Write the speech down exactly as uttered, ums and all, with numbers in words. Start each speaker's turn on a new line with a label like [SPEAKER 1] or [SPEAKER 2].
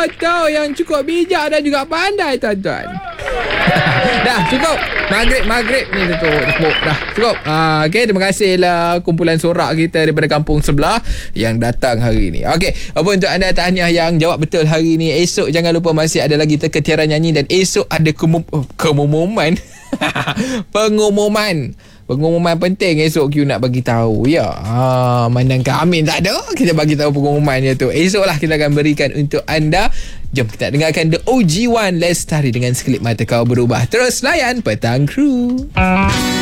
[SPEAKER 1] tahu yang cukup bijak dan juga pandai, tuan-tuan. Dah cukup. Maghrib Maghrib ni tu cukup. Dah cukup. Ah, okay, terima kasihlah kumpulan sorak kita daripada kampung sebelah yang datang hari ni. Okey, apa untuk anda tahniah yang jawab betul hari ni. Esok jangan lupa masih ada lagi teka-tiara nyanyi dan esok ada kemum- oh, kemumuman pengumuman Pengumuman penting esok Q nak bagi tahu. Ya, ha, manangkan Amin tak ada, kita bagi tahu pengumumannya tu. Esoklah kita akan berikan untuk anda. Jom kita dengarkan The O G One Lestari dengan Sekelip Mata Kau Berubah. Terus layan Petang Kru.